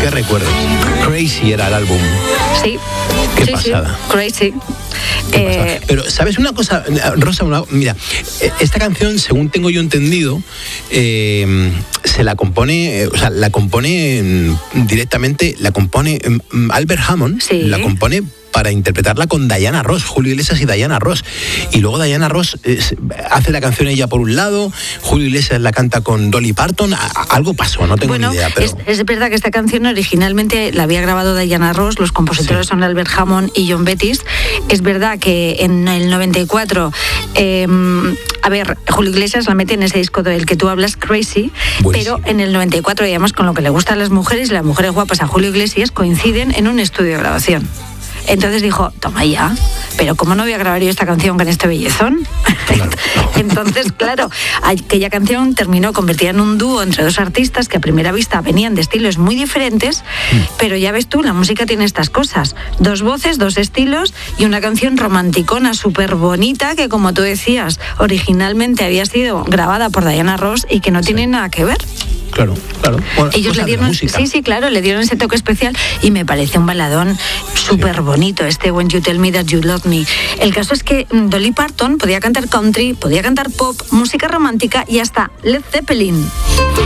¿Qué recuerdo? Crazy era el álbum. Sí. Qué pasada. Sí. Crazy. Pero, ¿sabes una cosa, Rosa? Mira, esta canción, según tengo yo entendido, se la compone, la compone directamente, la compone Albert Hammond, sí. La compone para interpretarla con Diana Ross, Julio Iglesias y Diana Ross. Y luego Diana Ross hace la canción ella por un lado, Julio Iglesias la canta con Dolly Parton. Algo pasó, no tengo ni idea. Pero... Es verdad que esta canción originalmente la había grabado Diana Ross, los compositores son Albert Hammond y John Bettis. Es verdad que en el 94, Julio Iglesias la mete en ese disco del que tú hablas, Crazy, buenísimo. Pero en el 94, digamos, con lo que le gustan a las mujeres guapas a Julio Iglesias coinciden en un estudio de grabación. Entonces dijo, toma ya, pero ¿cómo no voy a grabar yo esta canción con este bellezón? Claro. Entonces, claro, aquella canción terminó convertida en un dúo entre dos artistas que a primera vista venían de estilos muy diferentes, pero ya ves tú, la música tiene estas cosas, dos voces, dos estilos y una canción romanticona súper bonita que, como tú decías, originalmente había sido grabada por Diana Ross y que no tiene nada que ver. Claro. Bueno, ellos le dieron, le dieron ese toque especial y me parece un baladón súper bonito, When You Tell Me That You Love Me. El caso es que Dolly Parton podía cantar country, podía cantar pop, música romántica y hasta Led Zeppelin.